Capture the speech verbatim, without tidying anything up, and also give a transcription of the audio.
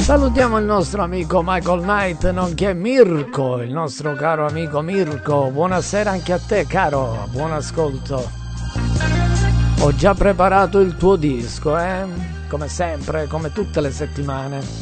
Salutiamo il nostro amico Michael Knight, nonché Mirko, il nostro caro amico Mirko. Buonasera anche a te, caro, buon ascolto. Ho già preparato il tuo disco, eh? Come sempre, come tutte le settimane.